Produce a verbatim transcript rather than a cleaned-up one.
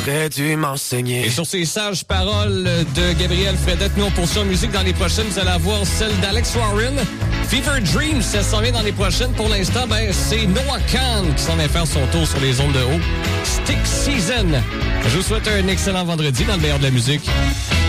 T'aurais dû m'enseigner. Et sur ces sages paroles de Gabriel Fredette, nous on poursuit en musique. Dans les prochaines, vous allez avoir celle d'Alex Warren. Fever Dreams, ça s'en vient dans les prochaines. Pour l'instant, ben, c'est Noah Khan qui s'en vient faire son tour sur les ondes de haut. Stick Season. Je vous souhaite un excellent vendredi dans le meilleur de la musique.